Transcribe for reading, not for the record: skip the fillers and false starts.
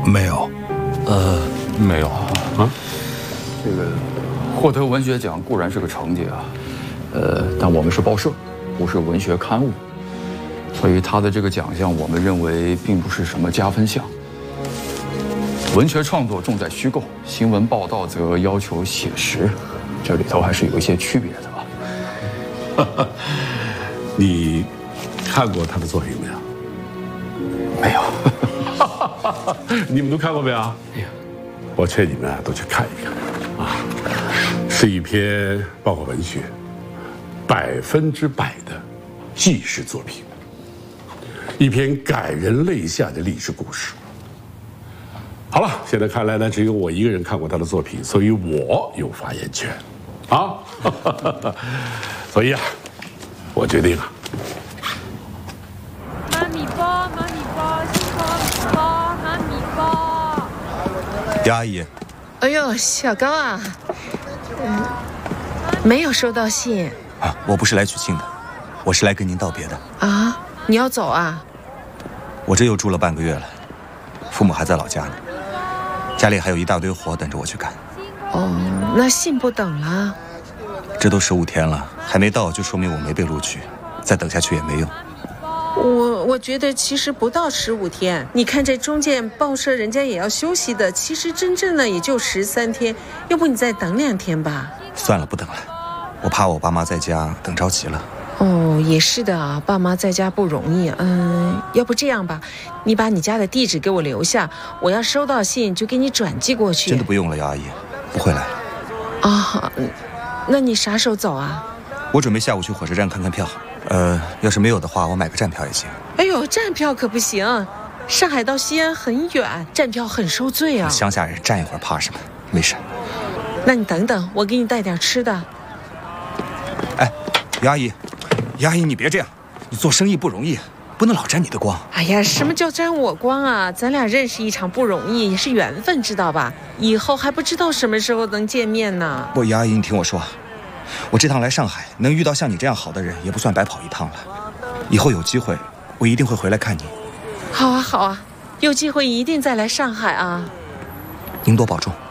没有。 没有啊。这个获得文学奖固然是个成绩啊，但我们是报社，不是文学刊物，所以他的这个奖项，我们认为并不是什么加分项。文学创作重在虚构，新闻报道则要求写实，这里头还是有一些区别的啊。 你看过他的作品没有？ 没有。 你们都看过没有？ 哎呀， 我劝你们啊，都去看一看啊！是一篇包括文学100%的纪实作品，一篇感人泪下的历史故事。好了，现在看来呢，只有我一个人看过他的作品，所以我有发言权，啊！所以啊，我决定啊。 妈咪包，妈咪包，新包包，妈咪包。 姚阿姨， 哎呦，小高啊，没有收到信啊，我不是来取信的，我是来跟您道别的。 啊？你要走啊？ 我这又住了半个月了，父母还在老家呢，家里还有一大堆活等着我去干。 哦，那信不等了？ 这都15天了，还没到，就说明我没被录取，再等下去也没用。 我觉得其实不到15天，你看这中间报社人家也要休息的，其实真正的也就13天，要不你再等2天吧？ 算了，不等了，我怕我爸妈在家等着急了。 哦，也是的啊，爸妈在家不容易。要不这样吧，你把你家的地址给我留下，我要收到信就给你转寄过去。 真的不用了，姚阿姨，不会来。 啊，那你啥时候走啊？ 我准备下午去火车站看看票。要是没有的话，我买个站票也行。 哎呦，站票可不行，上海到西安很远，站票很受罪啊。 乡下人站一会儿怕什么？没事。 那你等等，我给你带点吃的。 哎，姚阿姨，姚阿姨，你别这样，你做生意不容易，不能老沾你的光。 哎呀，什么叫沾我光啊？咱俩认识一场不容易，也是缘分，知道吧？以后还不知道什么时候能见面呢。 不，姚阿姨，你听我说，我这趟来上海，能遇到像你这样好的人，也不算白跑一趟了。以后有机会，我一定会回来看你。 好啊，好啊，有机会一定再来上海啊。 您多保重。